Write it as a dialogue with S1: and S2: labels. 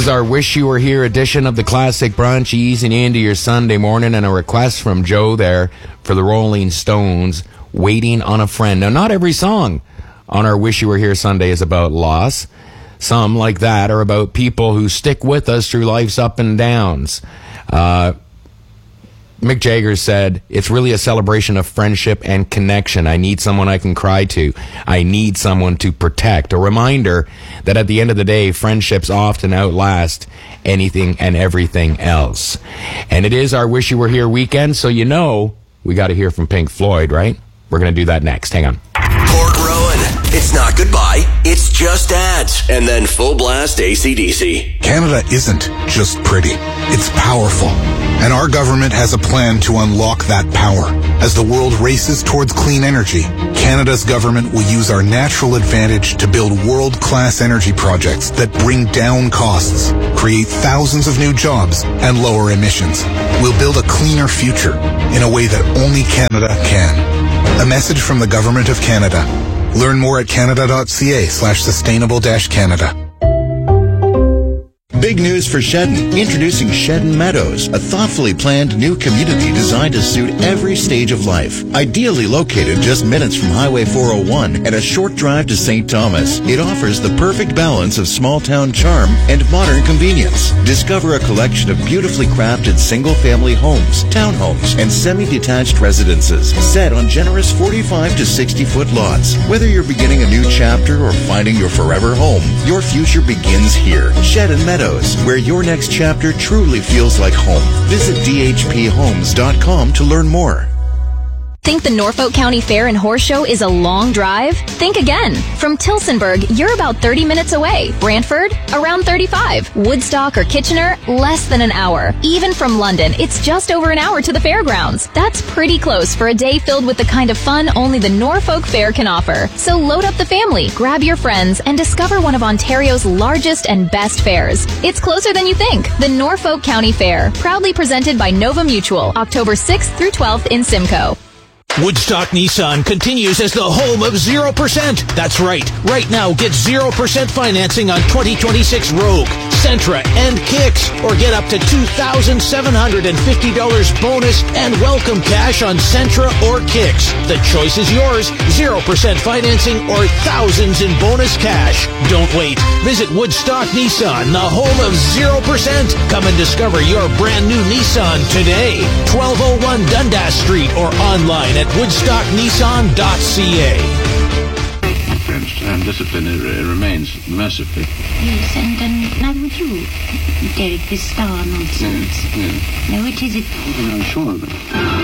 S1: is our Wish You Were Here edition of the Classic Brunch, easing into your Sunday morning, and a request from Joe there for the Rolling Stones, Waiting on a Friend. Now, not every song on our Wish You Were Here Sunday is about loss. Some, like that, are about people who stick with us through life's up and downs. Mick Jagger said, it's really a celebration of friendship and connection. I need someone I can cry to. I need someone to protect. A reminder that at the end of the day, friendships often outlast anything and everything else. And it is our Wish You Were Here weekend, so you know we got to hear from Pink Floyd, right? We're going to do that next. Hang on.
S2: Port Rowan. It's not goodbye. It's just ads. And then full blast AC/DC.
S3: Canada isn't just pretty. It's powerful. And our government has a plan to unlock that power. As the world races towards clean energy, Canada's government will use our natural advantage to build world-class energy projects that bring down costs, create thousands of new jobs, and lower emissions. We'll build a cleaner future in a way that only Canada can. A message from the Government of Canada. Learn more at canada.ca/sustainable-canada.
S4: Big news for Shedden. Introducing Shedden Meadows, a thoughtfully planned new community designed to suit every stage of life. Ideally located just minutes from Highway 401 and a short drive to St. Thomas, it offers the perfect balance of small-town charm and modern convenience. Discover a collection of beautifully crafted single-family homes, townhomes, and semi-detached residences set on generous 45 to 60-foot lots. Whether you're beginning a new chapter or finding your forever home, your future begins here. Shedden Meadows, where your next chapter truly feels like home. Visit dhphomes.com to learn more.
S5: Think the Norfolk County Fair and Horse Show is a long drive? Think again. From Tillsonburg, you're about 30 minutes away. Brantford, around 35. Woodstock or Kitchener, less than an hour. Even from London, it's just over an hour to the fairgrounds. That's pretty close for a day filled with the kind of fun only the Norfolk Fair can offer. So load up the family, grab your friends, and discover one of Ontario's largest and best fairs. It's closer than you think. The Norfolk County Fair, proudly presented by Nova Mutual, October 6th through 12th in Simcoe.
S6: Woodstock Nissan continues as the home of 0%. That's right. Right now, get 0% financing on 2026 Rogue, Sentra, and Kicks. Or get up to $2,750 bonus and welcome cash on Sentra or Kicks. The choice is yours. 0% financing or thousands in bonus cash. Don't wait. Visit Woodstock Nissan, the home of 0%. Come and discover your brand new Nissan today. 1201 Dundas Street or online at woodstocknissan.ca.
S7: And discipline remains mercifully.
S8: Yes, and now would you, Derek, this star nonsense?
S7: Yes.
S8: No, it isn't.
S7: I'm sure of it.